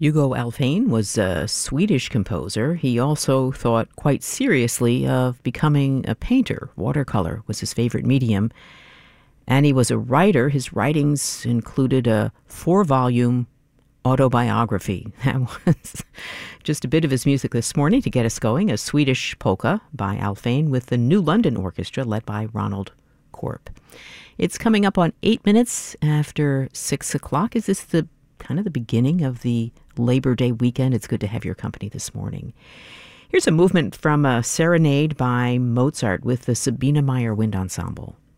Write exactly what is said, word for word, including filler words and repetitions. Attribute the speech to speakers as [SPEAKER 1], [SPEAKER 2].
[SPEAKER 1] Hugo Alfvén was a Swedish composer. He also thought quite seriously of becoming a painter. Watercolor was his favorite medium. And he was a writer. His writings included a four-volume autobiography. That was just a bit of his music this morning to get us going. A Swedish polka by Alfvén with the New London Orchestra led by Ronald Korp. It's coming up on eight minutes after six o'clock. Is this the kind of the beginning of the Labor Day weekend? It's good to have your company this morning. Here's a movement from a serenade by Mozart with the Sabine Meyer Wind Ensemble.